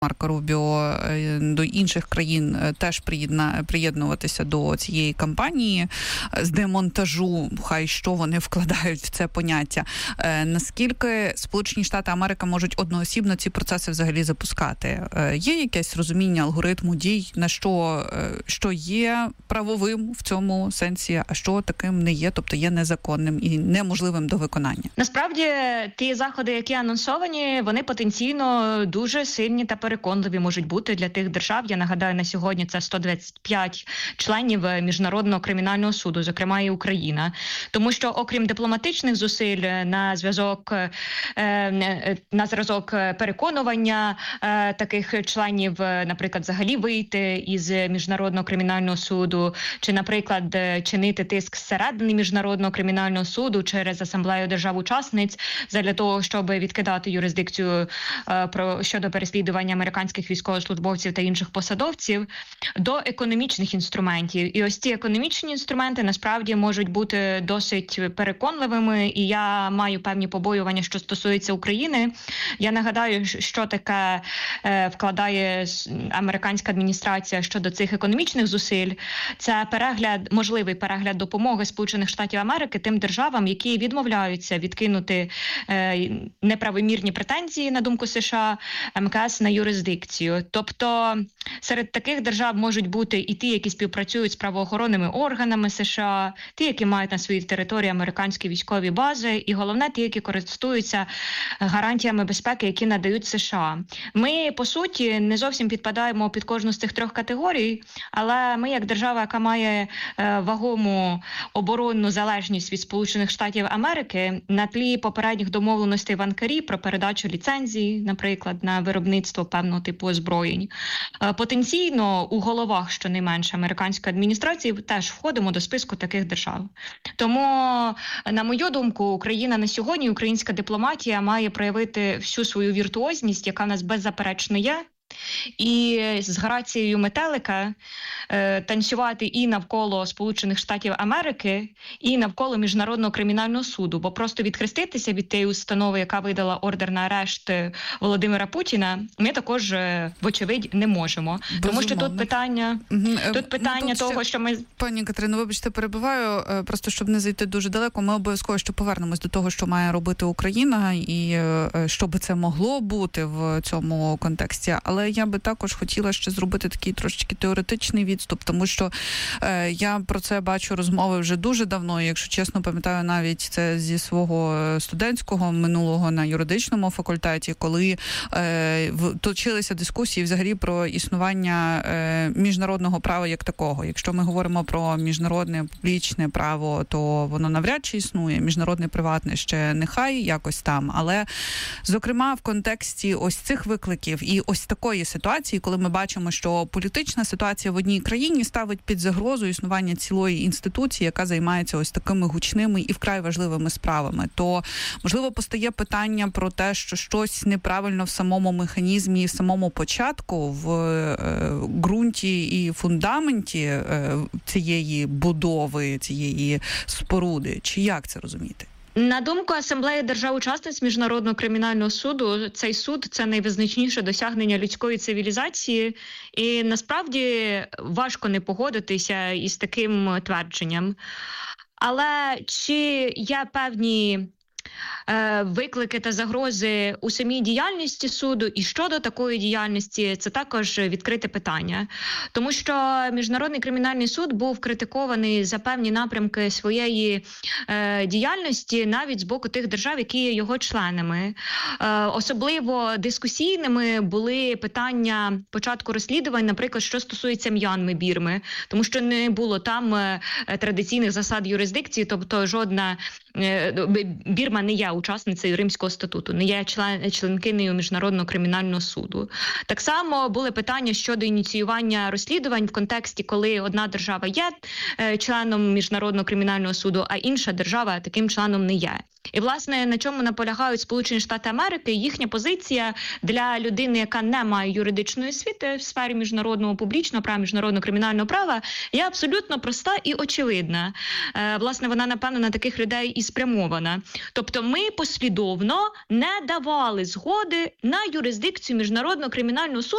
Марко Рубіо до інших країн теж приєднуватися до цієї кампанії з демонтажу, хай що вони вкладають в це поняття. Наскільки Сполучені Штати Америки можуть одноосібно ці процеси взагалі запускати? Є якесь розуміння алгоритму дій, на що є правовим в цьому сенсі, а що таким не є, тобто є незаконним і неможливим до виконання? Насправді, ті заходи, які анонсовані, вони потенційно дуже сильні та переконливі можуть бути для тих держав. Я нагадаю, на сьогодні це 125 членів Міжнародного кримінального суду, зокрема і Україна. Тому що, окрім дипломатичних зусиль на зразок переконування таких членів, наприклад, взагалі вийти із Міжнародного кримінального суду, чи, наприклад, чинити тиск зсередини Міжнародного кримінального суду через Асамблею держав-учасниць для того, щоб відкидати юрисдикцію щодо переслідування американських військовослужбовців та інших посадовців, до економічних інструментів. І ось ці економічні інструменти насправді можуть бути досить переконливими, і я маю певні побоювання, що стосується України. Я нагадаю, що таке вкладає американська адміністрація щодо цих економічних зусиль. Це можливий перегляд допомоги Сполучених Штатів Америки тим державам, які відмовляються відкинути неправомірні претензії, на думку США, МКС на юрисдикцію. Тобто серед таких держав можуть бути і ті, які співпрацюють з правоохоронними органами США, ті, які мають на своїй території американські військові бази, і головне, ті, які користуються гарантіями безпеки, які надають США. Ми, по суті, не зовсім підпадаємо під кожну з цих трьох категорій, але ми, як держава, яка має вагому оборонну залежність від Сполучених Штатів Америки, на тлі попередніх домовленостей в Анкарі про передачу ліцензій, наприклад, на виробництво певного типу озброєнь, потенційно у головах, щонайменше, американської адміністрації теж входимо до списку таких держав. Тому, на мою думку, Україна на сьогодні, українська дипломатія має проявити всю свою віртуозність, яка в нас беззаперечно є, і з грацією метелика танцювати і навколо Сполучених Штатів Америки, і навколо Міжнародного кримінального суду. Бо просто відхреститися від тієї установи, яка видала ордер на арешт Володимира Путіна, ми також, вочевидь, не можемо. Безумовно. Тому що тут питання того, що ми... Пані Катерино, вибачте, перебиваю, просто щоб не зайти дуже далеко, ми обов'язково ще повернемось до того, що має робити Україна, і що би це могло бути в цьому контексті. Але я би також хотіла ще зробити такий трошечки теоретичний відступ, тому що я про це бачу розмови вже дуже давно, і, якщо чесно, пам'ятаю навіть це зі свого студентського минулого на юридичному факультеті, коли точилися дискусії взагалі про існування міжнародного права як такого. Якщо ми говоримо про міжнародне публічне право, то воно навряд чи існує, міжнародне приватне ще нехай якось там, але, зокрема, в контексті ось цих викликів і ось такої ситуації, коли ми бачимо, що політична ситуація в одній країні ставить під загрозу існування цілої інституції, яка займається ось такими гучними і вкрай важливими справами, то, можливо, постає питання про те, що щось неправильно в самому механізмі, в самому початку, в ґрунті і фундаменті цієї будови, цієї споруди. Чи як це розуміти? На думку Асамблеї держав-учасниць Міжнародного кримінального суду, цей суд – це найвизначніше досягнення людської цивілізації, і насправді важко не погодитися із таким твердженням. Але чи є певні виклики та загрози у самій діяльності суду, і щодо такої діяльності, це також відкрите питання. Тому що Міжнародний кримінальний суд був критикований за певні напрямки своєї діяльності навіть з боку тих держав, які є його членами. Особливо дискусійними були питання початку розслідувань, наприклад, що стосується М'янми, Бірми, тому що не було там традиційних засад юрисдикції, тобто жодна Бірма не є учасницею Римського статуту, не є членкинею Міжнародного кримінального суду. Так само були питання щодо ініціювання розслідувань в контексті, коли одна держава є членом Міжнародного кримінального суду, а інша держава таким членом не є. І, власне, на чому наполягають Сполучені Штати Америки, їхня позиція для людини, яка не має юридичної освіти в сфері міжнародного публічного права, міжнародного кримінального права, є абсолютно проста і очевидна. Власне, вона, напевно, на таких людей і спрямована. Тобто ми послідовно не давали згоди на юрисдикцію Міжнародного кримінального суду